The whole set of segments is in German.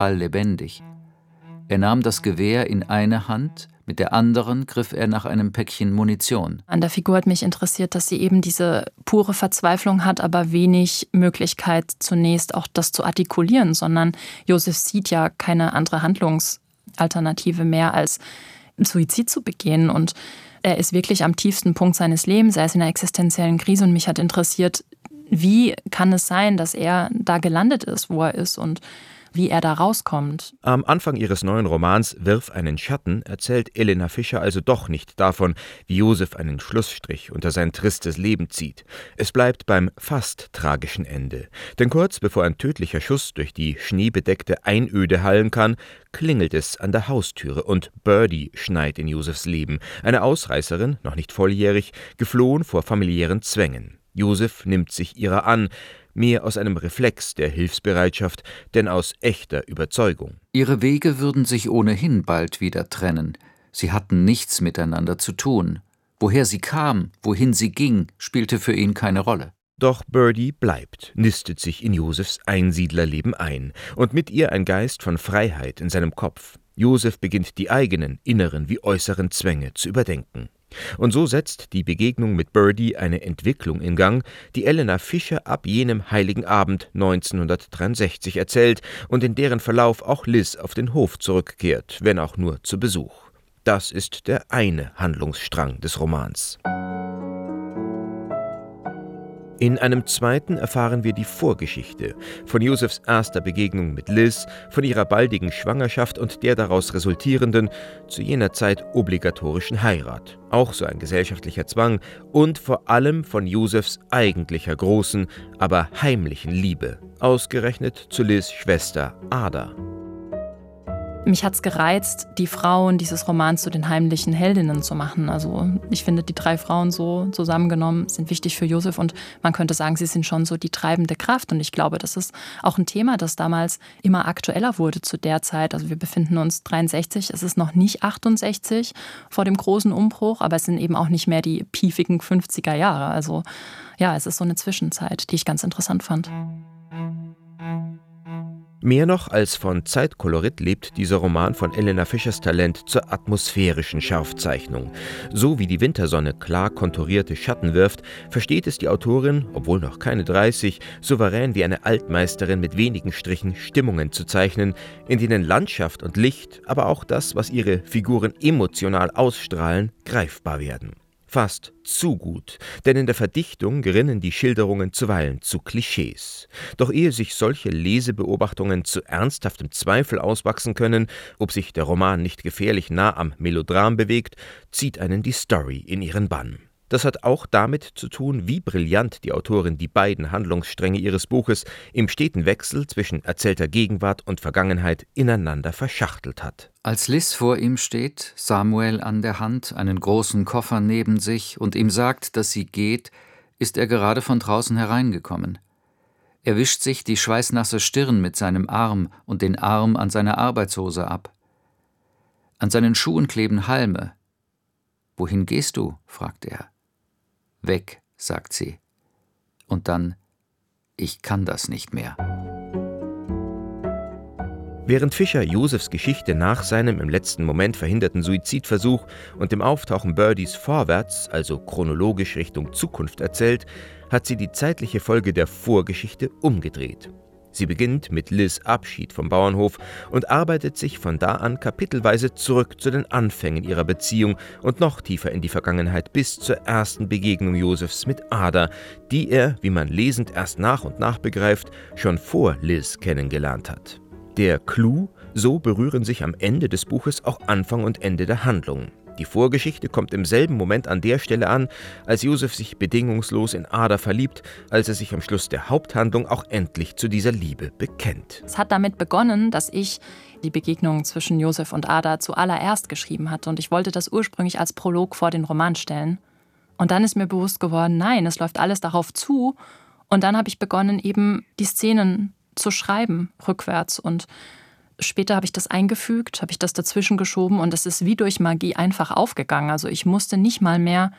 alllebendig. Er nahm das Gewehr in eine Hand, mit der anderen griff er nach einem Päckchen Munition. An der Figur hat mich interessiert, dass sie eben diese pure Verzweiflung hat, aber wenig Möglichkeit zunächst auch das zu artikulieren, sondern Josef sieht ja keine andere Handlungsalternative mehr, als Suizid zu begehen. Und er ist wirklich am tiefsten Punkt seines Lebens, er ist in einer existenziellen Krise und mich hat interessiert, wie kann es sein, dass er da gelandet ist, wo er ist und wie er da rauskommt. Am Anfang ihres neuen Romans »Wirf einen Schatten« erzählt Elena Fischer also doch nicht davon, wie Josef einen Schlussstrich unter sein tristes Leben zieht. Es bleibt beim fast tragischen Ende. Denn kurz bevor ein tödlicher Schuss durch die schneebedeckte Einöde hallen kann, klingelt es an der Haustüre und Birdie schneit in Josefs Leben. Eine Ausreißerin, noch nicht volljährig, geflohen vor familiären Zwängen. Josef nimmt sich ihrer an, mehr aus einem Reflex der Hilfsbereitschaft, denn aus echter Überzeugung. Ihre Wege würden sich ohnehin bald wieder trennen. Sie hatten nichts miteinander zu tun. Woher sie kam, wohin sie ging, spielte für ihn keine Rolle. Doch Birdie bleibt, nistet sich in Josefs Einsiedlerleben ein und mit ihr ein Geist von Freiheit in seinem Kopf. Josef beginnt die eigenen inneren wie äußeren Zwänge zu überdenken. Und so setzt die Begegnung mit Birdie eine Entwicklung in Gang, die Elena Fischer ab jenem heiligen Abend 1963 erzählt und in deren Verlauf auch Liz auf den Hof zurückkehrt, wenn auch nur zu Besuch. Das ist der eine Handlungsstrang des Romans. In einem zweiten erfahren wir die Vorgeschichte von Josefs erster Begegnung mit Liz, von ihrer baldigen Schwangerschaft und der daraus resultierenden, zu jener Zeit obligatorischen Heirat. Auch so ein gesellschaftlicher Zwang und vor allem von Josefs eigentlicher großen, aber heimlichen Liebe, ausgerechnet zu Liz' Schwester Ada. Mich hat's gereizt, die Frauen dieses Romans zu den heimlichen Heldinnen zu machen. Also ich finde, die 3 Frauen so zusammengenommen sind wichtig für Josef und man könnte sagen, sie sind schon so die treibende Kraft. Und ich glaube, das ist auch ein Thema, das damals immer aktueller wurde zu der Zeit. Also wir befinden uns 63, es ist noch nicht 68 vor dem großen Umbruch, aber es sind eben auch nicht mehr die piefigen 50er Jahre. Also ja, es ist so eine Zwischenzeit, die ich ganz interessant fand. Mehr noch als von Zeitkolorit lebt dieser Roman von Elena Fischers Talent zur atmosphärischen Scharfzeichnung. So wie die Wintersonne klar konturierte Schatten wirft, versteht es die Autorin, obwohl noch keine 30, souverän wie eine Altmeisterin mit wenigen Strichen Stimmungen zu zeichnen, in denen Landschaft und Licht, aber auch das, was ihre Figuren emotional ausstrahlen, greifbar werden. Fast zu gut, denn in der Verdichtung gerinnen die Schilderungen zuweilen zu Klischees. Doch ehe sich solche Lesebeobachtungen zu ernsthaftem Zweifel auswachsen können, ob sich der Roman nicht gefährlich nah am Melodram bewegt, zieht einen die Story in ihren Bann. Das hat auch damit zu tun, wie brillant die Autorin die beiden Handlungsstränge ihres Buches im steten Wechsel zwischen erzählter Gegenwart und Vergangenheit ineinander verschachtelt hat. Als Liz vor ihm steht, Samuel an der Hand, einen großen Koffer neben sich und ihm sagt, dass sie geht, ist er gerade von draußen hereingekommen. Er wischt sich die schweißnasse Stirn mit seinem Arm und den Arm an seiner Arbeitshose ab. An seinen Schuhen kleben Halme. »Wohin gehst du?« fragt er. »Weg«, sagt sie. Und dann, »Ich kann das nicht mehr.« Während Fischer Josefs Geschichte nach seinem im letzten Moment verhinderten Suizidversuch und dem Auftauchen Birdies vorwärts, also chronologisch Richtung Zukunft erzählt, hat sie die zeitliche Folge der Vorgeschichte umgedreht. Sie beginnt mit Liz' Abschied vom Bauernhof und arbeitet sich von da an kapitelweise zurück zu den Anfängen ihrer Beziehung und noch tiefer in die Vergangenheit bis zur ersten Begegnung Josefs mit Ada, die er, wie man lesend erst nach und nach begreift, schon vor Liz kennengelernt hat. Der Clou: so berühren sich am Ende des Buches auch Anfang und Ende der Handlung. Die Vorgeschichte kommt im selben Moment an der Stelle an, als Josef sich bedingungslos in Ada verliebt, als er sich am Schluss der Haupthandlung auch endlich zu dieser Liebe bekennt. Es hat damit begonnen, dass ich die Begegnung zwischen Josef und Ada zuallererst geschrieben hatte und ich wollte das ursprünglich als Prolog vor den Roman stellen. Und dann ist mir bewusst geworden, nein, es läuft alles darauf zu und dann habe ich begonnen, eben die Szenen zu schreiben, rückwärts und später habe ich das eingefügt, habe ich das dazwischen geschoben und es ist wie durch Magie einfach aufgegangen. Also ich musste nicht mal mehr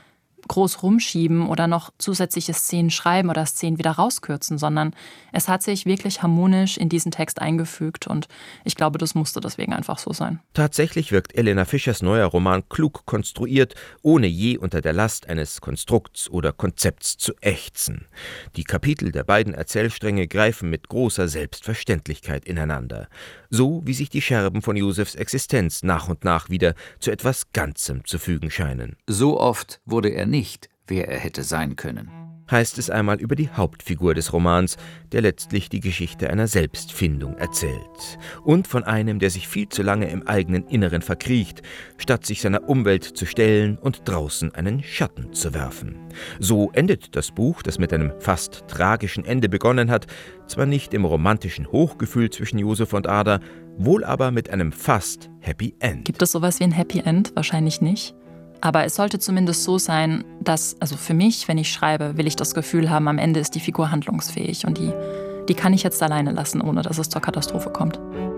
groß rumschieben oder noch zusätzliche Szenen schreiben oder Szenen wieder rauskürzen, sondern es hat sich wirklich harmonisch in diesen Text eingefügt und ich glaube, das musste deswegen einfach so sein. Tatsächlich wirkt Elena Fischers neuer Roman klug konstruiert, ohne je unter der Last eines Konstrukts oder Konzepts zu ächzen. Die Kapitel der beiden Erzählstränge greifen mit großer Selbstverständlichkeit ineinander, so wie sich die Scherben von Josefs Existenz nach und nach wieder zu etwas Ganzem zu fügen scheinen. So oft wurde er nicht, wer er hätte sein können. Heißt es einmal über die Hauptfigur des Romans, der letztlich die Geschichte einer Selbstfindung erzählt. Und von einem, der sich viel zu lange im eigenen Inneren verkriecht, statt sich seiner Umwelt zu stellen und draußen einen Schatten zu werfen. So endet das Buch, das mit einem fast tragischen Ende begonnen hat, zwar nicht im romantischen Hochgefühl zwischen Josef und Ada, wohl aber mit einem fast Happy End. Gibt es sowas wie ein Happy End? Wahrscheinlich nicht. Aber es sollte zumindest so sein, dass, also für mich, wenn ich schreibe, will ich das Gefühl haben, am Ende ist die Figur handlungsfähig und die kann ich jetzt alleine lassen, ohne dass es zur Katastrophe kommt.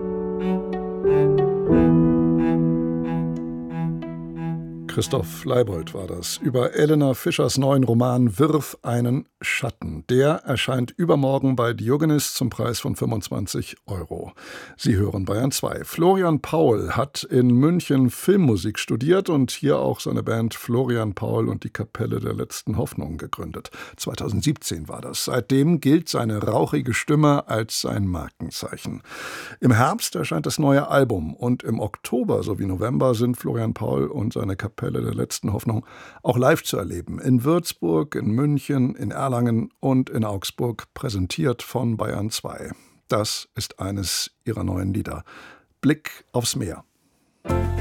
Christoph Leibold war das über Elena Fischers neuen Roman »Wirf einen Schatten«. Der erscheint übermorgen bei Diogenes zum Preis von 25 €. Sie hören Bayern 2. Florian Paul hat in München Filmmusik studiert und hier auch seine Band Florian Paul und die Kapelle der letzten Hoffnung gegründet. 2017 war das. Seitdem gilt seine rauchige Stimme als sein Markenzeichen. Im Herbst erscheint das neue Album und im Oktober sowie November sind Florian Paul und seine Kapelle der letzten Hoffnung auch live zu erleben. In Würzburg, in München, in Erlangen und in Augsburg, präsentiert von Bayern 2. Das ist eines ihrer neuen Lieder. Blick aufs Meer.